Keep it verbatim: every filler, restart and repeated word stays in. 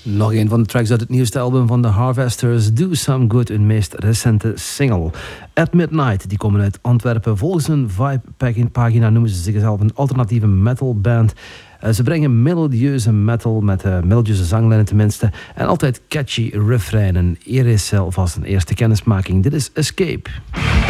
Nog een van de tracks uit het nieuwste album van The Harvesters, Do Some Good, hun meest recente single. At Midnight, die komen uit Antwerpen. Volgens hun Vibe-pagina noemen ze zichzelf een alternatieve metalband. Uh, ze brengen melodieuze metal met uh, melodieuze zanglijnen tenminste. En altijd catchy refreinen. Hier is alvast een eerste kennismaking. Dit is Escape.